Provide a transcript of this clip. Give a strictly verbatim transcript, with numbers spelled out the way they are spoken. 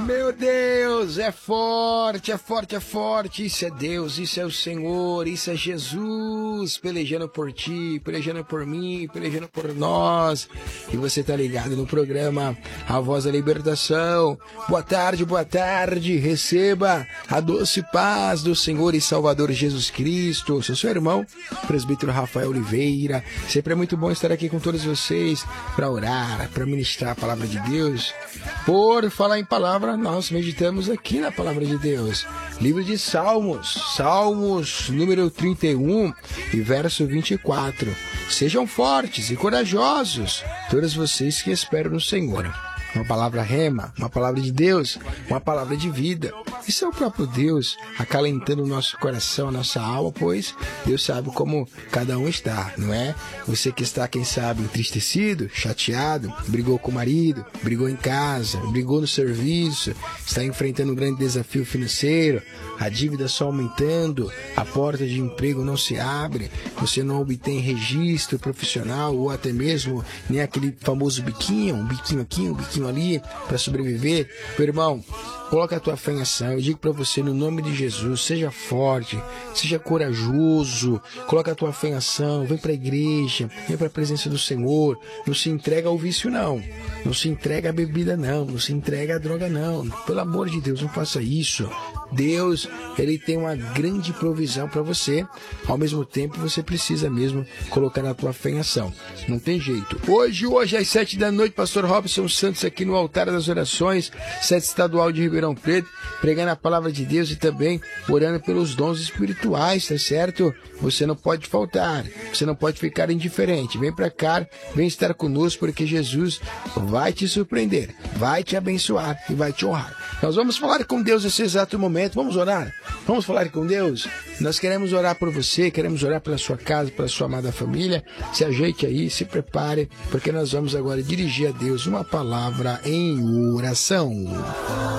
Meu Deus, é forte, é forte, é forte. Isso é Deus, isso é o Senhor, isso é Jesus pelejando por ti, pelejando por mim, pelejando por nós. E você tá ligado no programa A Voz da Libertação. Boa tarde, boa tarde. Receba a doce paz do Senhor e Salvador Jesus Cristo. Sou seu irmão, presbítero Rafael Oliveira. Sempre é muito bom estar aqui com todos vocês para orar, para ministrar a palavra de Deus. Por falar em palavra, nós meditamos aqui na palavra de Deus. Livro de Salmos, Salmos número trinta e um e verso vinte e quatro. Sejam fortes e corajosos, todos vocês que esperam no Senhor. Uma palavra rema, uma palavra de Deus, uma palavra de vida. Isso é o próprio Deus acalentando o nosso coração, a nossa alma, pois Deus sabe como cada um está, não é? Você que está, quem sabe, entristecido, chateado, brigou com o marido, brigou em casa, brigou no serviço, está enfrentando um grande desafio financeiro, a dívida só aumentando, a porta de emprego não se abre, você não obtém registro profissional ou até mesmo nem aquele famoso biquinho, um biquinho aqui, um biquinho ali para sobreviver. Meu irmão, coloca a tua fé em ação. Eu digo para você, no nome de Jesus, seja forte, seja corajoso, coloca a tua fé em ação, vem para a igreja, vem para a presença do Senhor, não se entrega ao vício não, não se entrega à bebida não, não se entrega à droga não, pelo amor de Deus, não faça isso. Deus, Ele tem uma grande provisão para você, ao mesmo tempo você precisa mesmo colocar a tua fé em ação, não tem jeito. Hoje, hoje às sete da noite, pastor Robson Santos aqui no Altar das Orações, sede estadual de Ribeirão Preto, pregando a palavra de Deus e também orando pelos dons espirituais, tá certo? Você não pode faltar, você não pode ficar indiferente, vem para cá, vem estar conosco, porque Jesus vai te surpreender, vai te abençoar e vai te honrar. Nós vamos falar com Deus nesse exato momento, vamos orar? Vamos falar com Deus? Nós queremos orar por você, queremos orar pela sua casa, pela sua amada família. Se ajeite aí, se prepare, porque nós vamos agora dirigir a Deus uma palavra em oração.